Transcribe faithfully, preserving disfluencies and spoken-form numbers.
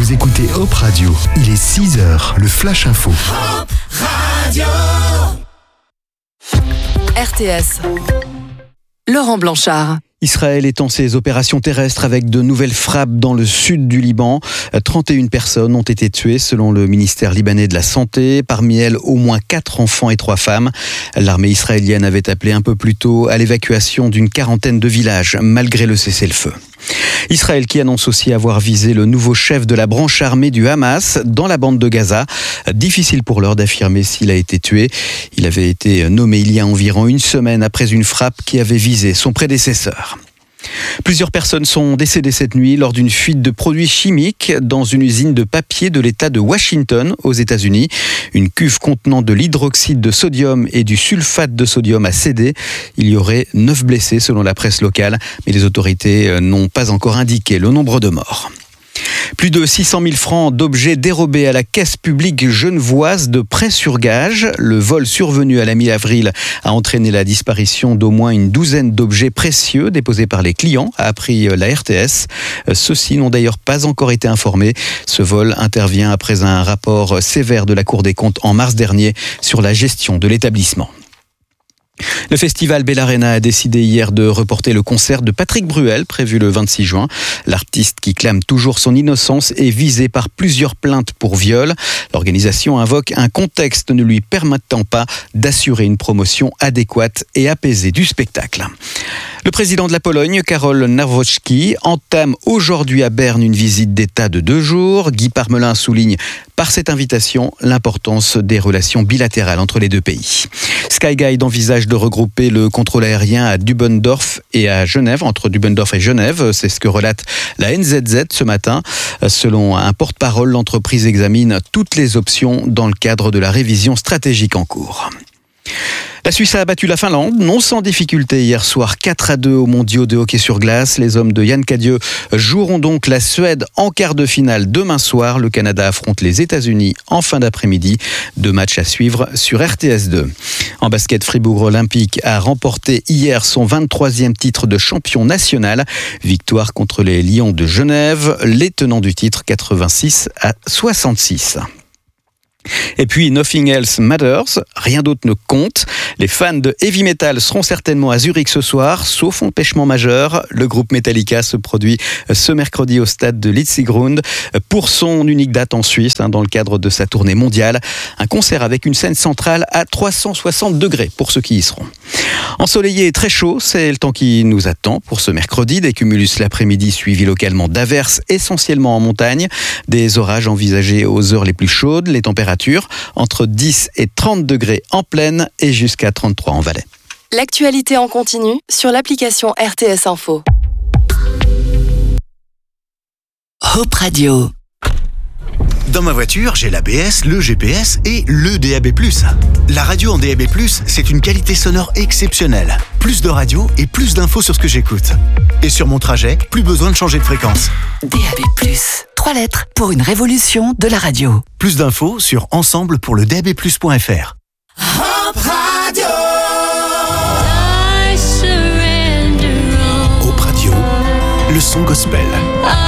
Vous écoutez Hop Radio. Il est six heures, le Flash Info. Hop Radio. R T S. Laurent Blanchard. Israël étend ses opérations terrestres avec de nouvelles frappes dans le sud du Liban. trente et une personnes ont été tuées selon le ministère libanais de la Santé. Parmi elles, au moins quatre enfants et trois femmes. L'armée israélienne avait appelé un peu plus tôt à l'évacuation d'une quarantaine de villages, malgré le cessez-le-feu. Israël qui annonce aussi avoir visé le nouveau chef de la branche armée du Hamas dans la bande de Gaza. Difficile pour l'heure d'affirmer s'il a été tué. Il avait été nommé il y a environ une semaine après une frappe qui avait visé son prédécesseur. Plusieurs personnes sont décédées cette nuit lors d'une fuite de produits chimiques dans une usine de papier de l'État de Washington aux États-Unis. Une cuve contenant de l'hydroxyde de sodium et du sulfate de sodium a cédé. Il y aurait neuf blessés selon la presse locale, mais les autorités n'ont pas encore indiqué le nombre de morts. Plus de six cent mille francs d'objets dérobés à la caisse publique genevoise de prêt sur gage. Le vol survenu à la mi-avril a entraîné la disparition d'au moins une douzaine d'objets précieux déposés par les clients, a appris la R T S. Ceux-ci n'ont d'ailleurs pas encore été informés. Ce vol intervient après un rapport sévère de la Cour des comptes en mars dernier sur la gestion de l'établissement. Le festival Bellarena a décidé hier de reporter le concert de Patrick Bruel, prévu le vingt-six juin. L'artiste qui clame toujours son innocence est visé par plusieurs plaintes pour viol. L'organisation invoque un contexte ne lui permettant pas d'assurer une promotion adéquate et apaisée du spectacle. Le président de la Pologne, Karol Nawrocki, entame aujourd'hui à Berne une visite d'État de deux jours. Guy Parmelin souligne par cette invitation l'importance des relations bilatérales entre les deux pays. Skyguide envisage de regrouper le contrôle aérien à Dubendorf et à Genève, entre Dubendorf et Genève. C'est ce que relate la N Z Z ce matin. Selon un porte-parole, l'entreprise examine toutes les options dans le cadre de la révision stratégique en cours. La Suisse a battu la Finlande, non sans difficulté hier soir, quatre à deux aux mondiaux de hockey sur glace. Les hommes de Yann Cadieux joueront donc la Suède en quart de finale demain soir. Le Canada affronte les États-Unis en fin d'après-midi. Deux matchs à suivre sur R T S deux. En basket, Fribourg Olympique a remporté hier son vingt-troisième titre de champion national. Victoire contre les Lions de Genève, les tenants du titre quatre-vingt-six à soixante-six. Et puis Nothing Else Matters, rien d'autre ne compte. Les fans de heavy metal seront certainement à Zurich ce soir, sauf empêchement majeur. Le groupe Metallica se produit ce mercredi au stade de Letzigrund pour son unique date en Suisse, dans le cadre de sa tournée mondiale. Un concert avec une scène centrale à trois cent soixante degrés pour ceux qui y seront. Ensoleillé et très chaud, c'est le temps qui nous attend pour ce mercredi. Des cumulus l'après-midi suivis localement d'averses, essentiellement en montagne. Des orages envisagés aux heures les plus chaudes. Les températures entre dix et trente degrés en plaine et jusqu'à trente-trois en Valais. L'actualité en continu sur l'application R T S Info. Hop Radio. Dans ma voiture, j'ai l'A B S, le G P S et le D A B plus. La radio en D A B plus, c'est une qualité sonore exceptionnelle. Plus de radio et plus d'infos sur ce que j'écoute. Et sur mon trajet, plus besoin de changer de fréquence. D A B plus, trois lettres pour une révolution de la radio. Plus d'infos sur ensemble pour le D A B plus point F R. Hop Radio. Hop Radio, le son gospel.